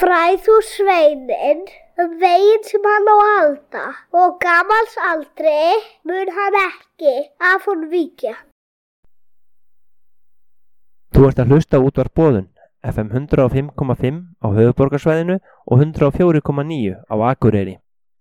Fræð þú sveininn veginn sem hann á að halda, og gamals aldri mun hann ekki af honum víkja. Þú ert að hlusta á Útvarp Boðun, FM 105,5 á höfuðborgarsvæðinu og 104,9 á Akureyri.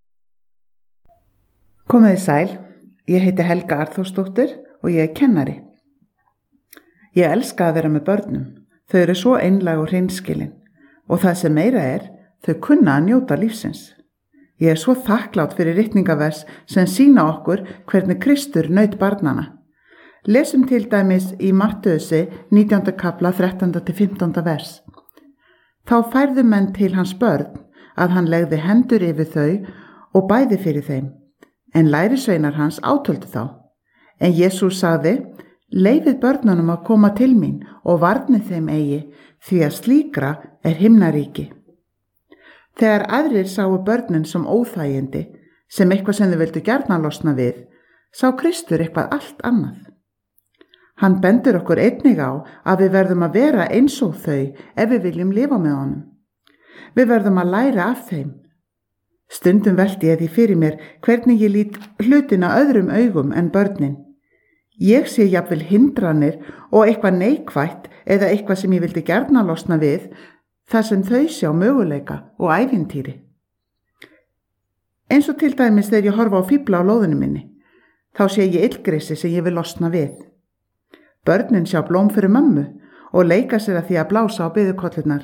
Komiði sæl, ég heiti Helga Arþórsdóttir og ég er kennari. Ég elska að vera með börnum, þau eru svo einlæg og hreinskilin og það sem meira er, þau kunna að njóta lífsins. Ég er svo þakklátt fyrir ritningavers sem sýna okkur hvernig Kristur naut barnana. Lesum til dæmis í Mattheusi 19. kapla 13-15 vers. Þá færðu menn til hans börn að hann legði hendur yfir þau og bæði fyrir þeim, en lærisveinar hans átöldu þá. En Jesús sagði, leifið börnunum að koma til mín og varnið þeim eigi, því að slíkra er himnaríki. Þegar aðrir sáu börnin sem óþægindi, sem eitthvað sem þau vildu gjarnan losna við, sá Kristur eitthvað allt annað. Hann bendur okkur einnig á að við verðum að vera eins og þau ef við viljum lifa með honum. Við verðum að læra af þeim. Stundum velti ég því fyrir mér hvernig ég lít hlutina öðrum augum en börnin. Ég sé jafnvel hindranir og eitthvað neikvætt eða eitthvað sem ég vildi gjarnan losna við, þar sem þau sjá möguleika og ævintýri. Eins og til dæmis þegar ég horfa á fífla á lóðinu minni, þá sé ég illgresi sem ég vil losna við. Börnin sjá blóm fyrir mömmu og leika sér að því að blása á biðukollurnar.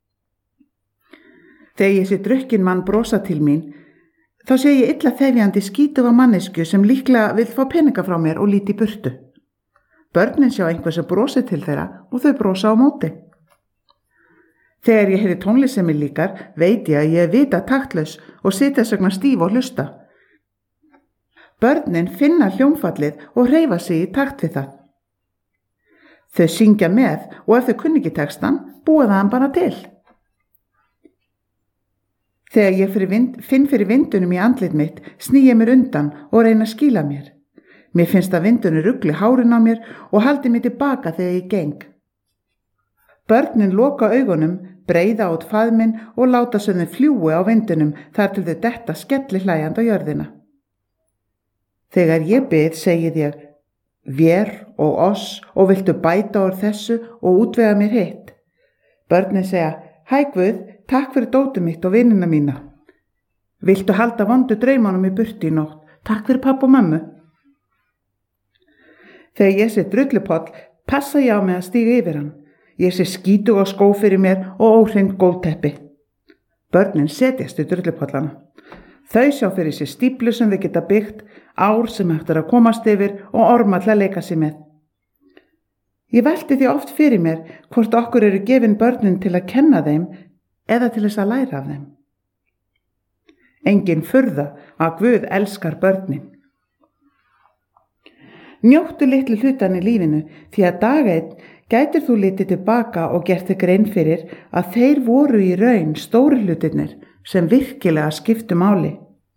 Þegar ég sé drukkin mann brosa til mín, þá sé ég illa þefjandi skítuga mannesku sem líklega vill fá peninga frá mér og líti í burtu. Börnin sjá einhver sem brosi til þeirra og þau brosa á móti. Þegar ég heyri tónlist sem mér líkar, veit ég að ég er vita taktlaus og sitja sögna stíf og hlusta. Börnin finna hljómfallið og hreyfa sig í takt við það. Þau syngja með og ef þau kunni ekki textan, búa það hann bara til. Þegar ég finn fyrir vindunum í andlit mitt, sný ég mér undan og reyna að skýla mér. Mér finnst að vindunum rugli hárin á mér og haldi mér tilbaka þegar ég geng. Börnin loka augunum, breiða út faðminn og láta sem þau fljúi á vindunum þar til þau detta skelli hlæjandi á jörðina. Þegar ég bið, segið ég, vér og oss og viltu bæta úr þessu og útvega mér hitt. Börnin segja, hæ Guð, takk fyrir dótið mitt og vinina mína. Viltu halda vondu draumunum í burtu í nótt, takk fyrir pappa og mömmu. Þegar ég sé drullupoll, passa ég á mig að stíga yfir hann. Ég sé skítug og skó fyrir mér og óhreint gólteppi. Börnin setjast í drullupollana. Þau sjá fyrir sér stíplu sem þau geta byggt, ár sem hægt að komast yfir og orma til að leika sér með. Ég velti því oft fyrir mér hvort okkur eru gefin börnin til að kenna þeim eða til þess að læra af þeim. Engin furða að Guð elskar börnin. Njóttu litlu hlutan í lífinu því að dag einn gætir þú litið tilbaka og gert þig grein fyrir að þeir voru í raun stóru hlutirnir sem virkilega skiptu máli.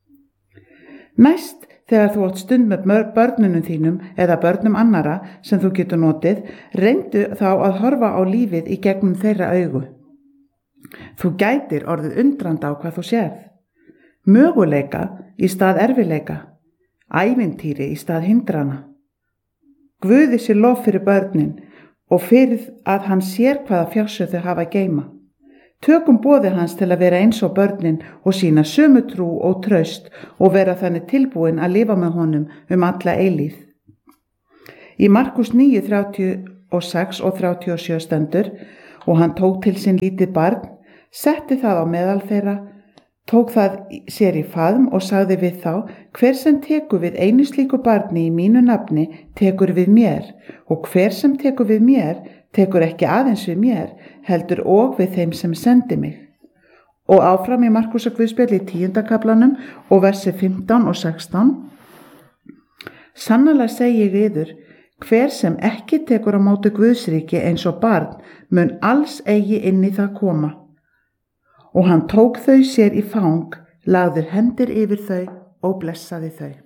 Næst, þegar þú átt stund með börnunum þínum eða börnum annara sem þú getur notið, reyndu þá að horfa á lífið í gegnum þeirra augu. Þú gætir orðið undrandi á hvað þú sérð. Möguleika í stað erfileika, ævintýri í stað hindrana. Guði sé lof fyrir börnin og fyrir að hann sér hvaða fjársjóð þau hafa að geyma. Tökum boði hans til að vera eins og börnin og sína sömu trú og traust og vera þannig tilbúin að lifa með honum alla eilífð. Í Markus 9:36 og 37 stendur, og hann tók til sín lítið barn, setti það á meðal þeirra, tók það sér í faðm og sagði við þá, hver sem tekur við einu slíku barni í mínu nafni, tekur við mér, og hver sem tekur við mér, tekur ekki aðeins við mér, heldur og við þeim sem sendi mig. Og áfram í Markúsar Guðspjalli í 10. kaplanum og versi 15 og 16. Sannarlega segi ég yður, hver sem ekki tekur á móti Guðsríki eins og barn, mun alls eigi inn í það koma. Og hann tók þau sér í fang, lagði hendur yfir þau og blessaði þau.